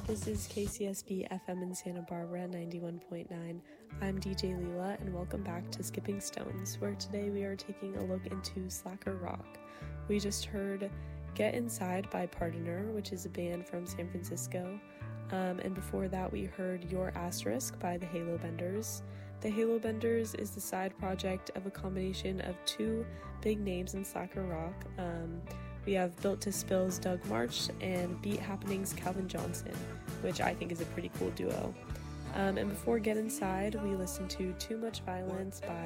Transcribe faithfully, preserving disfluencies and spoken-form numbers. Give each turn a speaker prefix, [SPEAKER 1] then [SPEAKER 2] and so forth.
[SPEAKER 1] This is K C S B F M in Santa Barbara, ninety-one point nine. I'm D J Leela, and welcome back to Skipping Stones, where today we are taking a look into Slacker Rock. We just heard Get Inside by Pardoner, which is a band from San Francisco. Um, and before that, we heard Your Asterisk by the Halo Benders. The Halo Benders is the side project of a combination of two big names in Slacker Rock. Um, we have Built to Spill's Doug March and Beat Happening's Calvin Johnson, which I think is a pretty cool duo. Um, and before Get Inside, we listened to Too Much Violence by